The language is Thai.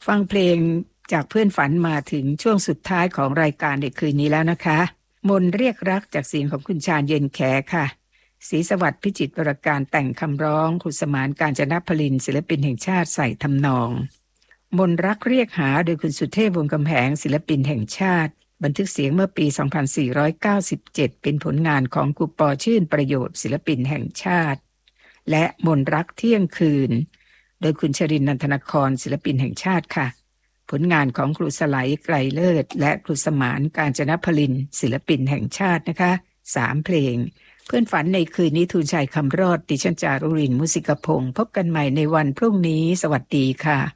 ฟังเพลงจากเพื่อนฝันมาถึงช่วงสุดท้ายของรายการในคืนนี้แล้วนะคะมนต์เรียกรักจากเสียงของคุณชาญเย็นแขค่ะศรีสวัสดิ์พิจิตรวรการแต่งคำร้องคุณสมานกาญจนพลินศิลปินแห่งชาติใส่ทำนองมนต์รักเรียกหาโดยคุณสุเทพวงศ์กำแหงศิลปินแห่งชาติบันทึกเสียงเมื่อปี 2497 เป็นผลงานของครูปอชื่นประโยชน์ศิลปินแห่งชาติและมนต์รักเที่ยงคืนโดยคุณชรินทร์นันทนครศิลปินแห่งชาติค่ะผลงานของครูสไลไกรเลิศและครูสมานกาญจนพลินศิลปินแห่งชาตินะคะ3เพลงเพื่อนฝันในคืนนี้ทูลชัยคำรอดดิฉันจารุรินทร์มุสิกพงศ์พบกันใหม่ในวันพรุ่งนี้สวัสดีค่ะ